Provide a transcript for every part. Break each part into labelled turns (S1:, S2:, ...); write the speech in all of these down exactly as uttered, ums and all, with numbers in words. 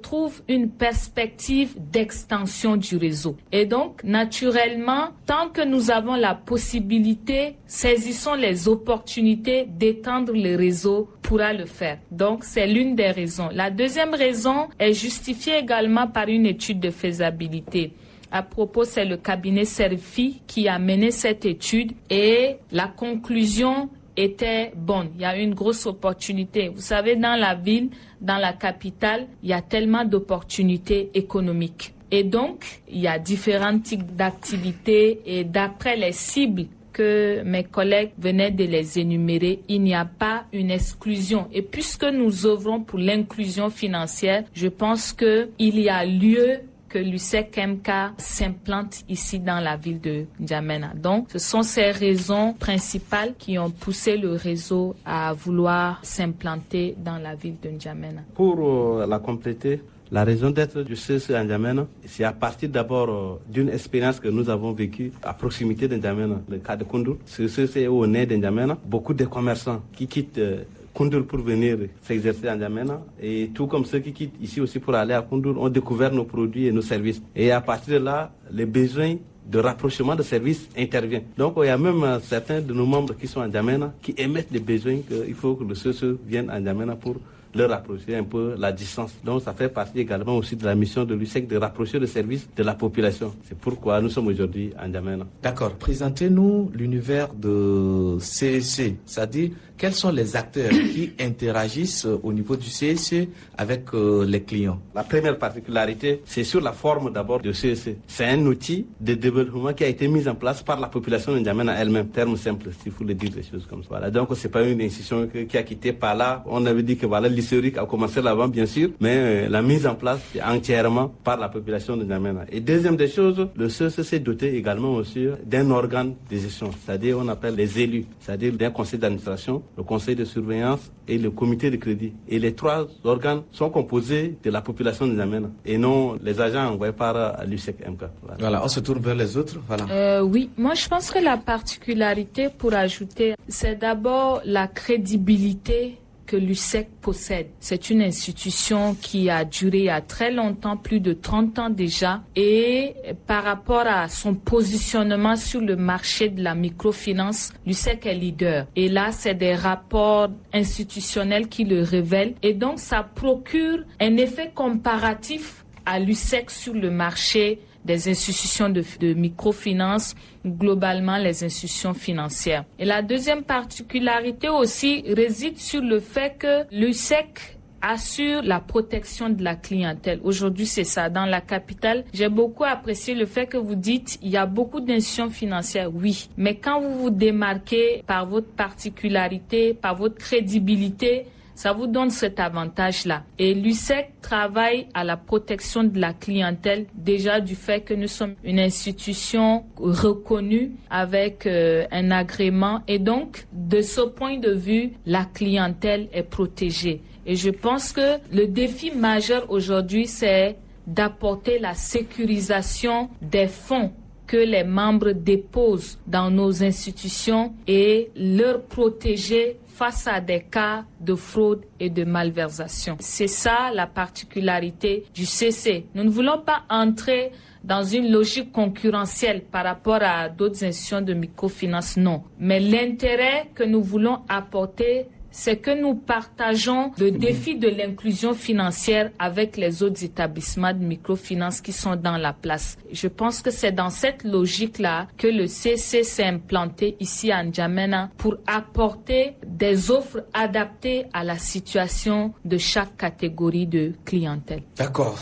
S1: trouve une perspective d'extension du réseau. Et donc, naturellement, tant que nous avons la possibilité, saisissons les opportunités d'étendre le réseau pourra le faire. Donc, c'est l'une des raisons. La deuxième raison est justifiée également par une étude de faisabilité. À propos, c'est le cabinet Serfi qui a mené cette étude et la conclusion était bonne. Il y a une grosse opportunité. Vous savez, dans la ville, dans la capitale, il y a tellement d'opportunités économiques. Et donc, il y a différents types d'activités et d'après les cibles que mes collègues venaient de les énumérer, il n'y a pas une exclusion. Et puisque nous œuvrons pour l'inclusion financière, je pense qu'il y a lieu que l'U S E C M K s'implante ici dans la ville de N'Djamena. Donc, ce sont ces raisons principales qui ont poussé le réseau à vouloir s'implanter dans la ville de N'Djamena.
S2: Pour euh, la compléter, la raison d'être du C E C N'Djamena, c'est à partir d'abord euh, d'une expérience que nous avons vécue à proximité de N'Djamena, le cas de Koundoul. Ce C E C est au nez de N'Djamena. Beaucoup de commerçants qui quittent euh, Koundoul pour venir s'exercer à N'Djamena et tout comme ceux qui quittent ici aussi pour aller à Koundoul ont découvert nos produits et nos services. Et à partir de là, les besoins de rapprochement de services interviennent. Donc il y a même euh, certains de nos membres qui sont à N'Djamena qui émettent des besoins qu'il faut que le C E C vienne à N'Djamena pour leur rapprocher un peu la distance. Donc ça fait partie également aussi de la mission de l'U S E C de rapprocher le service de la population. C'est pourquoi nous sommes aujourd'hui à N'Djamena.
S3: D'accord. Présentez-nous l'univers de C E C, c'est-à-dire quels sont les acteurs qui interagissent au niveau du C E C avec euh, les clients.
S2: La première particularité, c'est sur la forme d'abord du C E C. C'est un outil de développement qui a été mis en place par la population de N'Djamena elle-même, terme simple, s'il faut le dire des choses comme ça. Voilà. Donc c'est pas une institution qui a quitté par là. On avait dit que voilà, l'historique a commencé là-bas, bien sûr, mais euh, la mise en place est entièrement par la population de N'Djamena. Et deuxième des choses, le C E C s'est doté également aussi d'un organe de gestion, c'est-à-dire on appelle les élus, c'est-à-dire d'un conseil d'administration, le conseil de surveillance et le comité de crédit. Et les trois organes sont composés de la population de N'Djamena et non les agents envoyés par l'U S E C M K.
S3: Voilà. voilà, on se tourne vers les autres. Voilà.
S1: Euh, oui, moi je pense que la particularité pour ajouter, c'est d'abord la crédibilité que l'U S E C possède. C'est une institution qui a duré il y a très longtemps, plus de trente ans déjà, et par rapport à son positionnement sur le marché de la microfinance, l'U S E C est leader. Et là, c'est des rapports institutionnels qui le révèlent. Et donc, ça procure un effet comparatif à l'U S E C sur le marché des institutions de, de microfinance, globalement les institutions financières. Et la deuxième particularité aussi réside sur le fait que l'U S E C assure la protection de la clientèle. Aujourd'hui, c'est ça. Dans la capitale, j'ai beaucoup apprécié le fait que vous dites il y a beaucoup d'institutions financières. Oui, mais quand vous vous démarquez par votre particularité, par votre crédibilité, ça vous donne cet avantage-là. Et l'U S E C travaille à la protection de la clientèle déjà du fait que nous sommes une institution reconnue avec euh, un agrément. Et donc, de ce point de vue, la clientèle est protégée. Et je pense que le défi majeur aujourd'hui, c'est d'apporter la sécurisation des fonds que les membres déposent dans nos institutions et leur protéger face à des cas de fraude et de malversation. C'est ça la particularité du C C. Nous ne voulons pas entrer dans une logique concurrentielle par rapport à d'autres institutions de microfinance, non. Mais l'intérêt que nous voulons apporter, c'est que nous partageons le défi de l'inclusion financière avec les autres établissements de microfinance qui sont dans la place. Je pense que c'est dans cette logique-là que le C C s'est implanté ici à N'Djamena pour apporter des offres adaptées à la situation de chaque catégorie de clientèle.
S3: D'accord.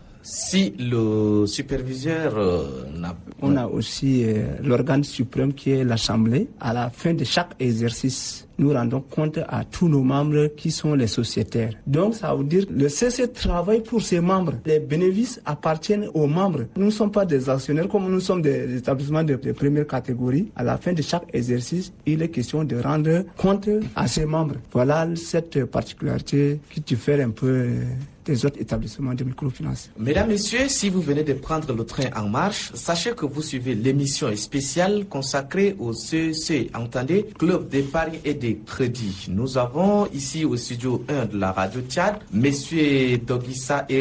S3: Si le superviseur euh, n'a...
S4: On a aussi euh, l'organe suprême qui est l'Assemblée. À la fin de chaque exercice, nous rendons compte à tous nos membres qui sont les sociétaires. Donc, ça veut dire que le C C travaille pour ses membres. Les bénéfices appartiennent aux membres. Nous ne sommes pas des actionnaires comme nous sommes des établissements de, de première catégorie. À la fin de chaque exercice, il est question de rendre compte à ses membres. Voilà cette particularité qui diffère un peu euh, des autres établissements de microfinance.
S3: Mesdames, Messieurs, si vous venez de prendre le train en marche, sachez que vous suivez l'émission spéciale consacrée au C E C, entendez, Club d'épargne et de crédit. Nous avons ici au studio un de la radio Tchad, messieurs Dogissa et